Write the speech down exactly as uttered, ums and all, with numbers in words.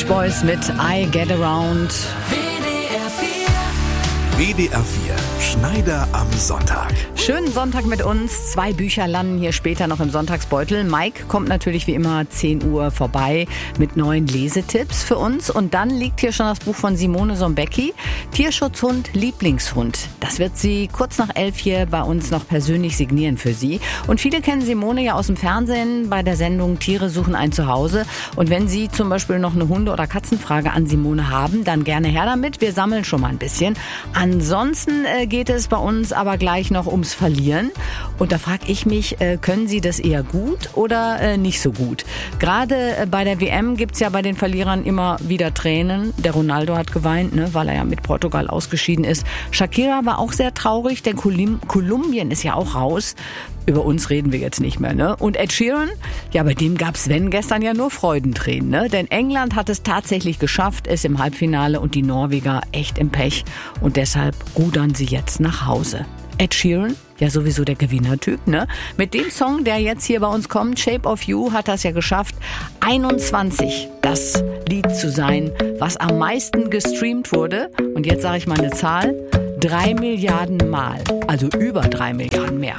Boys mit I Get Around. W D R vier, Schneider am Sonntag. Schönen Sonntag mit uns. Zwei Bücher landen hier später noch im Sonntagsbeutel. Mike kommt natürlich wie immer zehn Uhr vorbei mit neuen Lesetipps für uns. Und dann liegt hier schon das Buch von Simone Sombecki, Tierschutzhund, Lieblingshund. Das wird sie kurz nach elf hier bei uns noch persönlich signieren für Sie. Und viele kennen Simone ja aus dem Fernsehen bei der Sendung Tiere suchen ein Zuhause. Und wenn Sie zum Beispiel noch eine Hunde- oder Katzenfrage an Simone haben, dann gerne her damit. Wir sammeln schon mal ein bisschen. Ansonsten äh, geht es bei uns aber gleich noch ums Verlieren. Und da frage ich mich, äh, können Sie das eher gut oder äh, nicht so gut? Gerade äh, bei der W M gibt's ja bei den Verlierern immer wieder Tränen. Der Ronaldo hat geweint, ne, weil er ja mit Portugal ausgeschieden ist. Shakira war auch sehr traurig, denn Kolum- Kolumbien ist ja auch raus. Über uns reden wir jetzt nicht mehr, ne? Und Ed Sheeran, ja, bei dem gab Sven gestern ja nur Freudentränen, ne? Denn England hat es tatsächlich geschafft, ist im Halbfinale und die Norweger echt im Pech. Und deshalb rudern sie jetzt nach Hause. Ed Sheeran, ja sowieso der Gewinnertyp, ne? Mit dem Song, der jetzt hier bei uns kommt, Shape of You, hat das ja geschafft, einundzwanzig das Lied zu sein, was am meisten gestreamt wurde. Und jetzt sage ich mal eine Zahl, drei Milliarden Mal, also über drei Milliarden mehr.